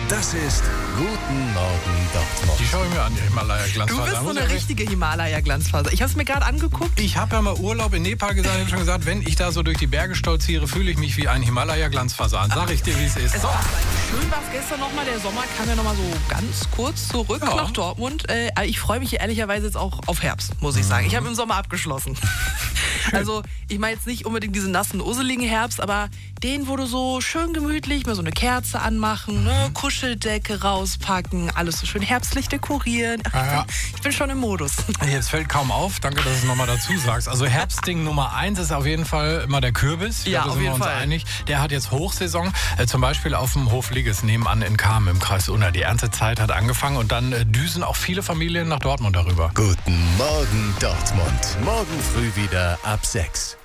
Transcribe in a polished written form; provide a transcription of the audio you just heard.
Das ist Guten Morgen Dortmund. Die schaue ich mir an, die Himalaya-Glanzfaser. Du bist so eine richtige Himalaya-Glanzfaser. Ich habe es mir gerade angeguckt. Ich habe ja mal Urlaub in Nepal gesagt, ich habe schon gesagt, wenn ich da so durch die Berge stolziere, fühle ich mich wie ein Himalaya-Glanzfasan. Sag ich dir, wie es ist. Es war schön, war es gestern nochmal. Der Sommer kam ja nochmal so ganz kurz zurück nach Dortmund. Ich freue mich ehrlicherweise jetzt auch auf Herbst, muss ich sagen. Ich habe im Sommer abgeschlossen. Also ich meine jetzt nicht unbedingt diesen nassen, usseligen Herbst, aber den, wo du so schön gemütlich mal so eine Kerze anmachen, ne, Kuscheldecke rauspacken, alles so schön herbstlich dekorieren. Ach, ich bin schon im Modus. Jetzt fällt kaum auf, danke, dass du es nochmal dazu sagst. Also Herbstding Nummer 1 ist auf jeden Fall immer der Kürbis. Ja, da auf sind wir jeden uns Fall. einig. Der hat jetzt Hochsaison, zum Beispiel auf dem Hof Ligges nebenan in Kamen im Kreis Unna. Die Erntezeit hat angefangen und dann düsen auch viele Familien nach Dortmund darüber. Guten Morgen Dortmund. Morgen früh wieder ab 6.